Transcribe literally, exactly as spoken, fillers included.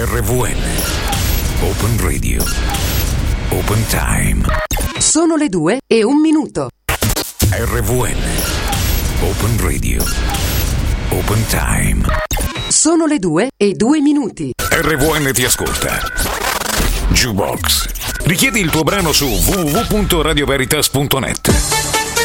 R V N Open Radio Open Time. Sono le due e un minuto. R V N Open Radio Open Time. Sono le due e due minuti. R V N ti ascolta. Jukebox. Richiedi il tuo brano su w w w punto radio veritas punto net.